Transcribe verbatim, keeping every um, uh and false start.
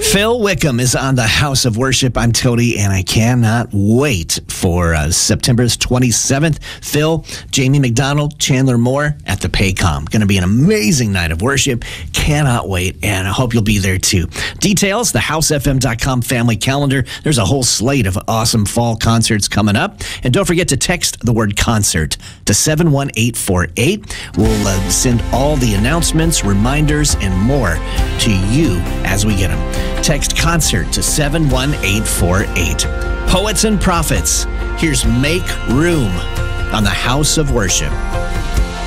Phil Wickham is on the House of Worship. I'm Cody, and I cannot wait for uh, September twenty-seventh. Phil, Jamie McDonald, Chandler Moore at the Paycom. Going to be an amazing night of worship. Cannot wait, and I hope you'll be there too. Details, the house f m dot com family calendar. There's a whole slate of awesome fall concerts coming up. And don't forget to text the word concert to seven one eight four eight. We'll uh, send all the announcements, reminders, and more to you as we get them. Text concert to seven one eight four eight. Poets and Prophets. Here's Make Room on the House of Worship.